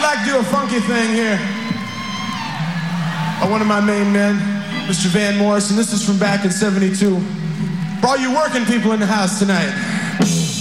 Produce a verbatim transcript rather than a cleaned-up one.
like to do a funky thing here. Uh, one of my main men, Mister Van Morrison. This is from back in seventy-two. For all you working people in the house tonight.